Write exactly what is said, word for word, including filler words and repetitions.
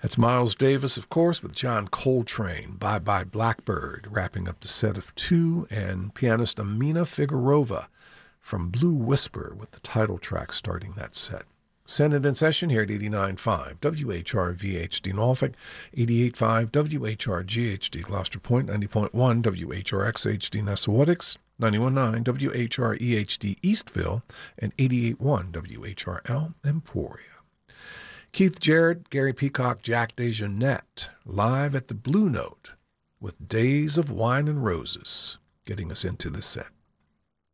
That's Miles Davis, of course, with John Coltrane, Bye Bye Blackbird, wrapping up the set of two, and pianist Amina Figueroa from Blue Whisper with the title track starting that set. Senate in session here at eighty-nine point five W H R V H D Norfolk, eighty-eight point five W H R G H D Gloucester Point, ninety point one W H R X H D Nessawaticks, ninety-one point nine W H R E H D Eastville, and eighty-eight point one W H R L Emporia. Keith Jarrett, Gary Peacock, Jack DeJohnette, live at the Blue Note with Days of Wine and Roses, getting us into the set.